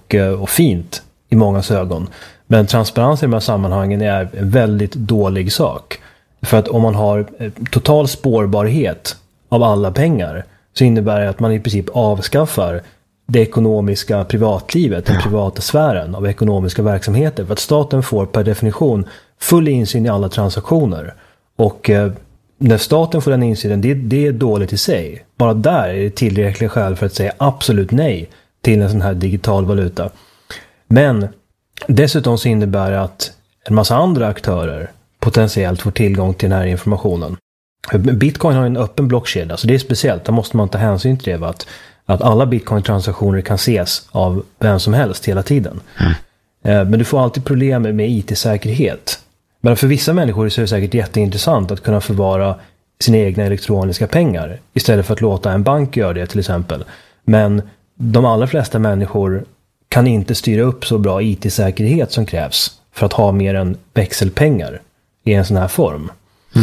och fint i mångas ögon. Men transparens i de här sammanhangen är en väldigt dålig sak. För att om man har total spårbarhet av alla pengar så innebär det att man i princip avskaffar det ekonomiska privatlivet, den privata sfären av ekonomiska verksamheter. För att staten får per definition full insyn i alla transaktioner. Och när staten får den insynen, det är dåligt i sig. Bara där är det tillräckliga skäl för att säga absolut nej till en sån här digital valuta. Men dessutom så innebär det att en massa andra aktörer potentiellt får tillgång till den här informationen. Bitcoin har en öppen blockkedja, så det är speciellt. Där måste man ta hänsyn till det, att alla bitcoin-transaktioner kan ses av vem som helst hela tiden. Men du får alltid problem med IT-säkerhet. Men för vissa människor så är det säkert jätteintressant att kunna förvara sina egna elektroniska pengar istället för att låta en bank göra det till exempel. Men de allra flesta människor kan inte styra upp så bra IT-säkerhet som krävs för att ha mer än växelpengar i en sån här form.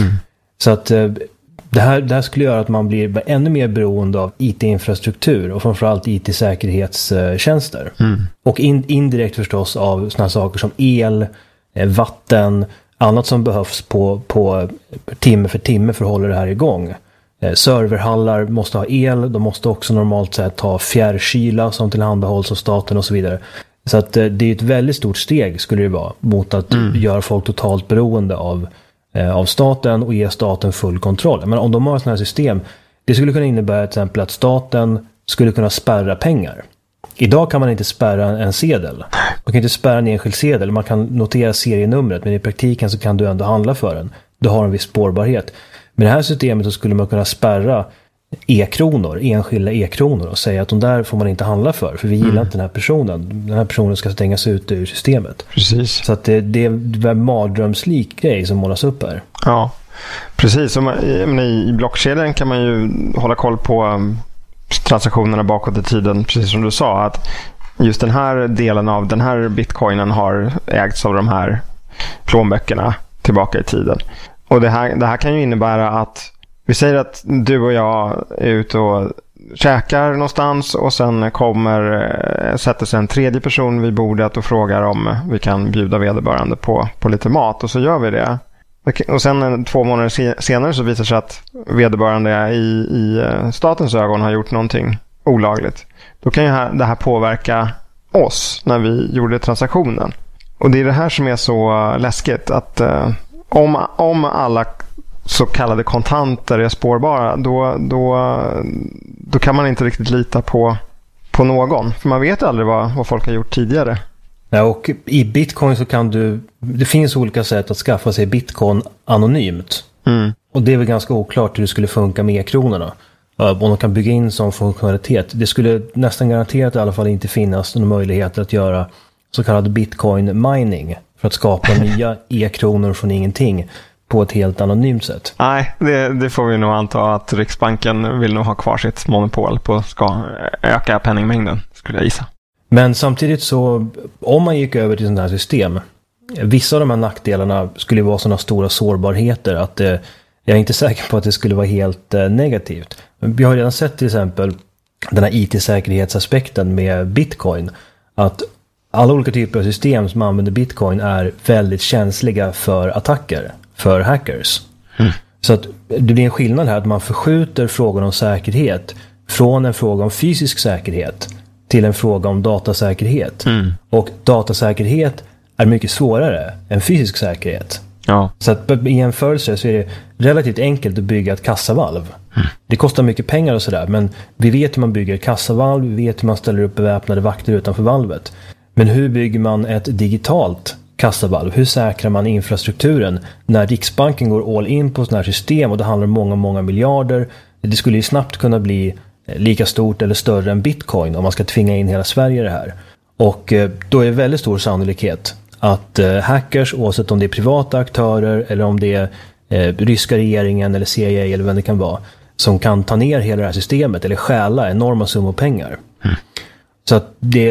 Så att det här skulle göra att man blir ännu mer beroende av IT-infrastruktur och framförallt IT-säkerhetstjänster. Och indirekt förstås av såna saker som el, vatten, annat som behövs på timme för timme för att hålla det här igång. Serverhallar måste ha el, de måste också normalt sett ha fjärrkyla som tillhandahålls av staten och så vidare. Så att det är ett väldigt stort steg skulle det vara mot att göra folk totalt beroende av staten och ge staten full kontroll. Men om de har sådana här system, det skulle kunna innebära till exempel att staten skulle kunna spärra pengar. Idag kan man inte spärra en sedel. Man kan inte spärra en enskild sedel. Man kan notera serienumret, men i praktiken så kan du ändå handla för den. Du har en viss spårbarhet. Med det här systemet så skulle man kunna spärra enskilda e-kronor och säga att de där får man inte handla för vi gillar inte den här personen. Den här personen ska stängas ut ur systemet. Precis. Så att det är en mardrömslik grej som målas upp här. Ja, precis. I blockkedjan kan man ju hålla koll på transaktionerna bakåt i tiden, precis som du sa, att just den här delen av den här bitcoinen har ägts av de här plånböckerna tillbaka i tiden. Och det här kan ju innebära att vi säger att du och jag är ute och käkar någonstans och sen sätter sig en tredje person vid bordet och frågar om vi kan bjuda vederbörande på lite mat, och så gör vi det. Och sen 2 månader senare så visar sig att vederbörande i statens ögon har gjort någonting olagligt. Då kan ju det här påverka oss när vi gjorde transaktionen. Och det är det här som är så läskigt, att om alla så kallade kontanter är spårbara, då kan man inte riktigt lita på någon. För man vet aldrig vad folk har gjort tidigare. Ja, och i bitcoin så det finns olika sätt att skaffa sig bitcoin anonymt. Och det är väl ganska oklart hur det skulle funka med e-kronorna. Om de kan bygga in sån funktionalitet. Det skulle nästan garanterat i alla fall inte finnas några möjligheter att göra så kallad bitcoin mining för att skapa nya e-kronor från ingenting på ett helt anonymt sätt. Nej, det får vi nog anta att Riksbanken vill nog ha kvar sitt monopol på att öka penningmängden, skulle jag gissa. Men samtidigt så, om man gick över till sådana här system, vissa av de här nackdelarna skulle vara sådana stora sårbarheter att jag är inte säker på att det skulle vara helt negativt. Vi har redan sett till exempel den här IT-säkerhetsaspekten med bitcoin, att alla olika typer av system som använder bitcoin är väldigt känsliga för attacker, för hackers. Så att det blir en skillnad här att man förskjuter frågan om säkerhet från en fråga om fysisk säkerhet till en fråga om datasäkerhet. Och datasäkerhet är mycket svårare än fysisk säkerhet. Ja. Så att i jämförelse så är det relativt enkelt att bygga ett kassavalv. Det kostar mycket pengar och sådär, men vi vet hur man bygger ett kassavalv, vi vet hur man ställer upp beväpnade vakter utanför valvet. Men hur bygger man ett digitalt kassavalv? Hur säkrar man infrastrukturen när Riksbanken går all in på sådana här system och det handlar om många, många miljarder? Det skulle ju snabbt kunna bli lika stort eller större än bitcoin om man ska tvinga in hela Sverige i det här. Och då är det väldigt stor sannolikhet att hackers, oavsett om det är privata aktörer eller om det är ryska regeringen eller CIA eller vem det kan vara, som kan ta ner hela det här systemet eller stjäla enorma summor pengar. Så att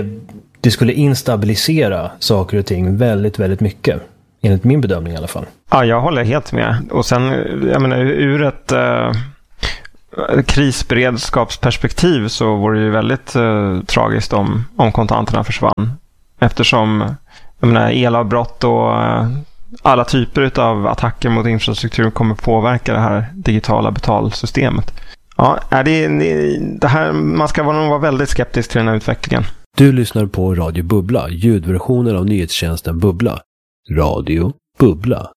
det skulle instabilisera saker och ting väldigt, väldigt mycket. Enligt min bedömning i alla fall. Ja, jag håller helt med. Och sen, jag menar, ur ett krisberedskapsperspektiv så vore det ju väldigt tragiskt om kontanterna försvann. Eftersom jag menar, elavbrott och alla typer av attacker mot infrastruktur kommer påverka det här digitala betalsystemet. Ja, det här, man ska nog vara väldigt skeptisk till den här utvecklingen. Du lyssnar på Radio Bubbla, ljudversionen av nyhetstjänsten Bubbla. Radio Bubbla.